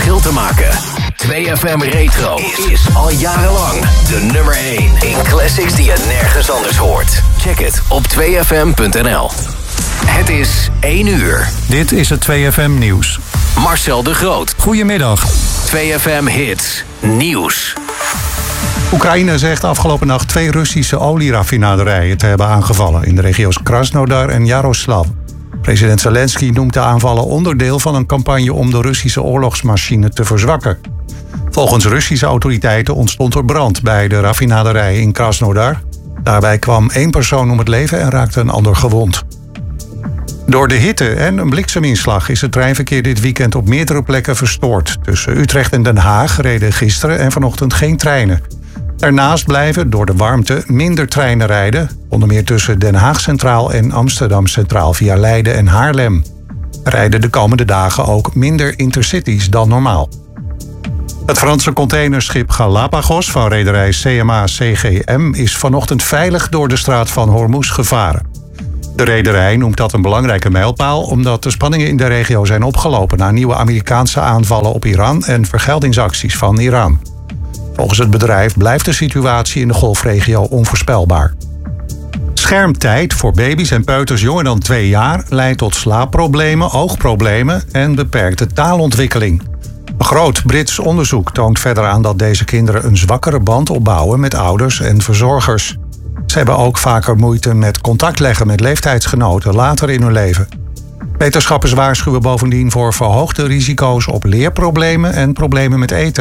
verschil te maken. 2FM Retro is al jarenlang de nummer 1 in classics die je nergens anders hoort. Check het op 2fm.nl. Het is 1 uur. Dit is het 2FM nieuws. Marcel de Groot. Goedemiddag. 2FM Hits Nieuws. Oekraïne zegt afgelopen nacht 2 Russische olieraffinaderijen te hebben aangevallen in de regio's Krasnodar en Jaroslav. President Zelensky noemt de aanvallen onderdeel van een campagne om de Russische oorlogsmachine te verzwakken. Volgens Russische autoriteiten ontstond er brand bij de raffinaderij in Krasnodar. Daarbij kwam 1 persoon om het leven en raakte een ander gewond. Door de hitte en een blikseminslag is het treinverkeer dit weekend op meerdere plekken verstoord. Tussen Utrecht en Den Haag reden gisteren en vanochtend geen treinen. Daarnaast blijven door de warmte minder treinen rijden, onder meer tussen Den Haag Centraal en Amsterdam Centraal via Leiden en Haarlem. Er rijden de komende dagen ook minder intercities dan normaal. Het Franse containerschip Galapagos van rederij CMA-CGM is vanochtend veilig door de straat van Hormuz gevaren. De rederij noemt dat een belangrijke mijlpaal omdat de spanningen in de regio zijn opgelopen na nieuwe Amerikaanse aanvallen op Iran en vergeldingsacties van Iran. Volgens het bedrijf blijft de situatie in de golfregio onvoorspelbaar. Schermtijd voor baby's en peuters jonger dan 2 jaar leidt tot slaapproblemen, oogproblemen en beperkte taalontwikkeling. Een groot Brits onderzoek toont verder aan dat deze kinderen een zwakkere band opbouwen met ouders en verzorgers. Ze hebben ook vaker moeite met contact leggen met leeftijdsgenoten later in hun leven. Wetenschappers waarschuwen bovendien voor verhoogde risico's op leerproblemen en problemen met eten.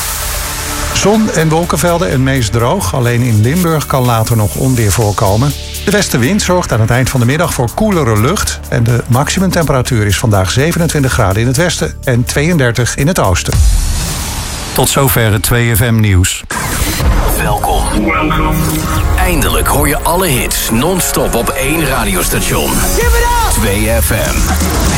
Zon en wolkenvelden en meest droog. Alleen in Limburg kan later nog onweer voorkomen. De westenwind zorgt aan het eind van de middag voor koelere lucht. En de maximumtemperatuur is vandaag 27 graden in het westen en 32 in het oosten. Tot zover het 2FM nieuws. Welkom. Eindelijk hoor je alle hits non-stop op 1 radiostation. 2FM.